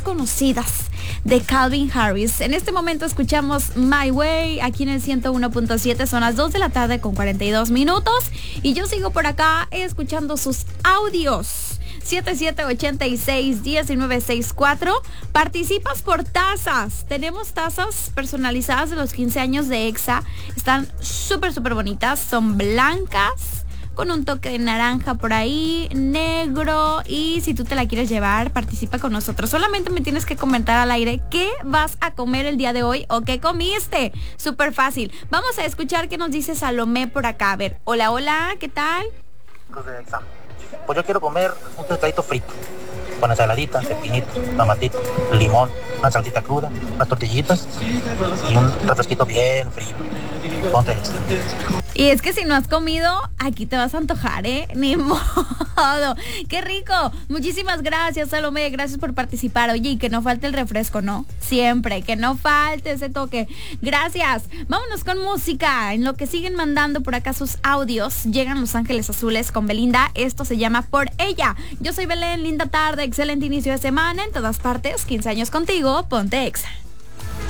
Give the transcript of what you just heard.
conocidas de Calvin Harris. En este momento escuchamos My Way aquí en el 101.7. Son las 2 de la tarde con 42 minutos y yo sigo por acá escuchando sus audios. 7786-1964. Participas por tazas. Tenemos tazas personalizadas de los 15 años de EXA. Están súper bonitas. Son blancas con un toque de naranja por ahí, negro, y si tú te la quieres llevar, participa con nosotros. Solamente me tienes que comentar al aire qué vas a comer el día de hoy o qué comiste. Súper fácil. Vamos a escuchar qué nos dice Salomé por acá. A ver, hola, ¿qué tal? Pues yo quiero comer un pescadito frito, con ensaladita, pepinito, tomatito, limón, una salsita cruda, unas tortillitas y un refresquito bien frío. Ponte esto. Y es que si no has comido, aquí te vas a antojar, ¿eh? Ni modo. ¡Qué rico! Muchísimas gracias, Salomé. Gracias por participar. Oye, y que no falte el refresco, ¿no? Siempre, que no falte ese toque. Gracias. Vámonos con música. En lo que siguen mandando por acá sus audios, llegan Los Ángeles Azules con Belinda. Esto se llama Por Ella. Yo soy Belén. Linda tarde, excelente inicio de semana. En todas partes, 15 años contigo. Ponte Exa.